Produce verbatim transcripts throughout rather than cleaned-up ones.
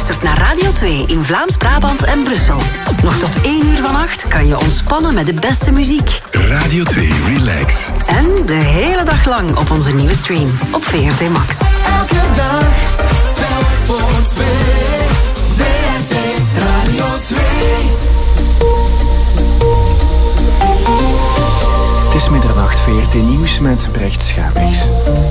luistert naar Radio twee in Vlaams-Brabant en Brussel. Nog tot één uur vannacht kan je ontspannen met de beste muziek. Radio twee Relax. En de hele dag lang op onze nieuwe stream op V R T Max. Elke dag, telk voor twee. V R T Radio twee. Het is middernacht, V R T Nieuws met Brecht Schapigs.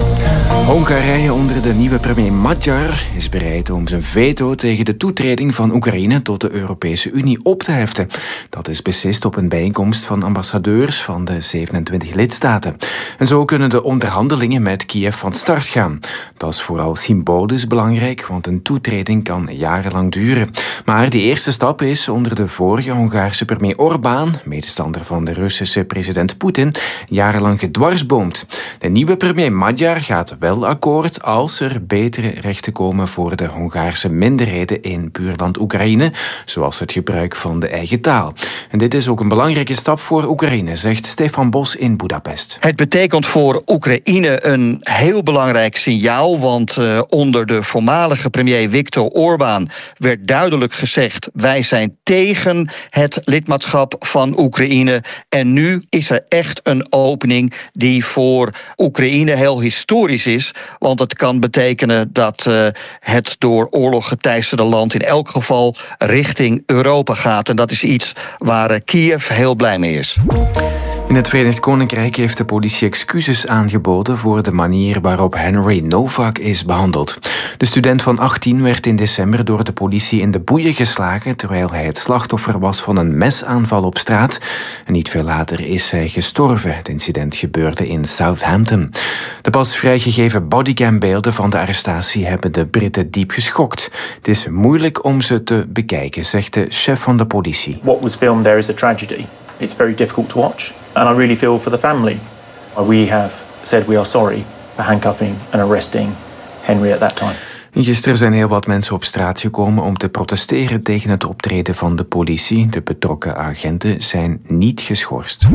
Hongarije onder de nieuwe premier Magyar is bereid om zijn veto tegen de toetreding van Oekraïne tot de Europese Unie op te heften. Dat is beslist op een bijeenkomst van ambassadeurs van de zevenentwintig lidstaten. En zo kunnen de onderhandelingen met Kiev van start gaan. Dat is vooral symbolisch belangrijk, want een toetreding kan jarenlang duren. Maar die eerste stap is onder de vorige Hongaarse premier Orbán, medestander van de Russische president Poetin, jarenlang gedwarsboomd. De nieuwe premier Magyar gaat wel akkoord als er betere rechten komen voor de Hongaarse minderheden in buurland Oekraïne, zoals het gebruik van de eigen taal. En dit is ook een belangrijke stap voor Oekraïne, zegt Stefan Bos in Budapest. Het betekent voor Oekraïne een heel belangrijk signaal, want uh, onder de voormalige premier Viktor Orbán werd duidelijk gezegd: wij zijn tegen het lidmaatschap van Oekraïne. En nu is er echt een opening die voor Oekraïne heel historisch is, want het kan betekenen dat uh, het door oorlog geteisterde land in elk geval richting Europa gaat. En dat is iets waar uh, Kiev heel blij mee is. In het Verenigd Koninkrijk heeft de politie excuses aangeboden voor de manier waarop Henry Novak is behandeld. De student van achttien werd in december door de politie in de boeien geslagen terwijl hij het slachtoffer was van een mesaanval op straat. En niet veel later is hij gestorven. Het incident gebeurde in Southampton. De pas vrijgegeven bodycambeelden van de arrestatie hebben de Britten diep geschokt. Het is moeilijk om ze te bekijken, zegt de chef van de politie. What was filmed there is a tragedy. It's very difficult to watch, and I really feel for the family. We have said we are sorry for handcuffing and arresting Henry at that time. Gisteren zijn heel wat mensen op straat gekomen om te protesteren tegen het optreden van de politie. De betrokken agenten zijn niet geschorst.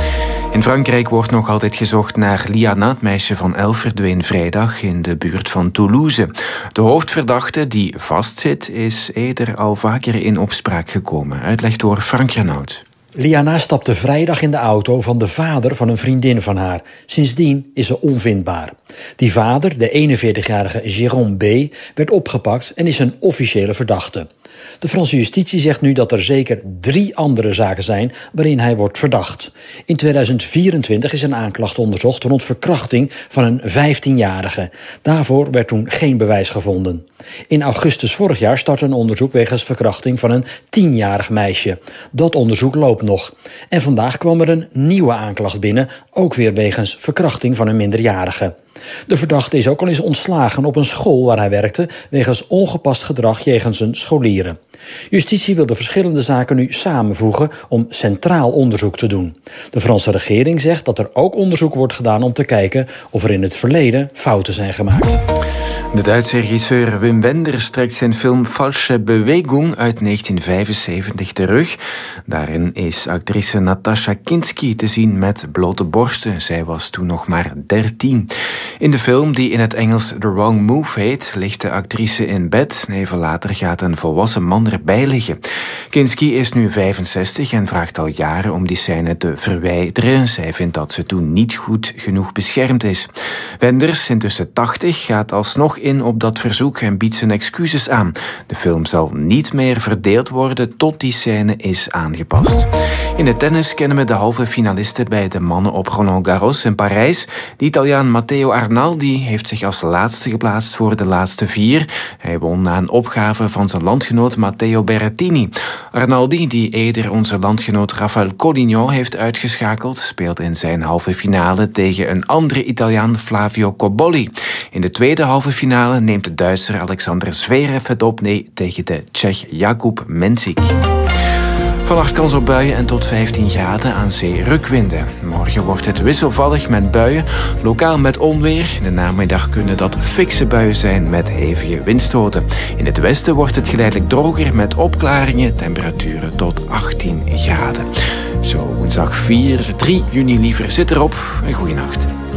In Frankrijk wordt nog altijd gezocht naar Liana, het meisje van elf verdween vrijdag in de buurt van Toulouse. De hoofdverdachte die vastzit is eerder al vaker in opspraak gekomen. Uitleg door Frank Renaud. Liana stapte vrijdag in de auto van de vader van een vriendin van haar. Sindsdien is ze onvindbaar. Die vader, de eenenveertigjarige Jérôme B., werd opgepakt en is een officiële verdachte. De Franse justitie zegt nu dat er zeker drie andere zaken zijn waarin hij wordt verdacht. In tweeduizend vierentwintig is een aanklacht onderzocht rond verkrachting van een vijftienjarige. Daarvoor werd toen geen bewijs gevonden. In augustus vorig jaar startte een onderzoek wegens verkrachting van een tienjarig meisje. Dat onderzoek loopt nog. En vandaag kwam er een nieuwe aanklacht binnen, ook weer wegens verkrachting van een minderjarige. De verdachte is ook al eens ontslagen op een school waar hij werkte wegens ongepast gedrag jegens zijn scholieren. Justitie wil de verschillende zaken nu samenvoegen om centraal onderzoek te doen. De Franse regering zegt dat er ook onderzoek wordt gedaan om te kijken of er in het verleden fouten zijn gemaakt. De Duitse regisseur Wim Wenders trekt zijn film Falsche Bewegung uit negentien vijfenzeventig terug. Daarin is actrice Natascha Kinski te zien met blote borsten. Zij was toen nog maar dertien. In de film, die in het Engels The Wrong Move heet, ligt de actrice in bed. Even later gaat een volwassen man erbij liggen. Kinski is nu vijfenzestig en vraagt al jaren om die scène te verwijderen. Zij vindt dat ze toen niet goed genoeg beschermd is. Wenders, intussen tachtig, gaat alsnog in op dat verzoek en biedt zijn excuses aan. De film zal niet meer verdeeld worden tot die scène is aangepast. In het tennis kennen we de halve finalisten bij de mannen op Roland Garros in Parijs. De Italiaan Matteo Arnaldi heeft zich als laatste geplaatst voor de laatste vier. Hij won na een opgave van zijn landgenoot Matteo Berrettini. Arnaldi, die eerder onze landgenoot Rafael Colignon heeft uitgeschakeld, speelt in zijn halve finale tegen een andere Italiaan, Flavio Cobolli. In de tweede halve finale neemt de Duitser Alexander Zverev het op nee, tegen de Tsjech Jakub Mensik. Vannacht kans op buien en tot vijftien graden, aan zee rukwinden. Morgen wordt het wisselvallig met buien, lokaal met onweer. In de namiddag kunnen dat fikse buien zijn met hevige windstoten. In het westen wordt het geleidelijk droger met opklaringen, temperaturen tot achttien graden. Zo, woensdag vier, drie juni liever zit erop. Een goeie nacht.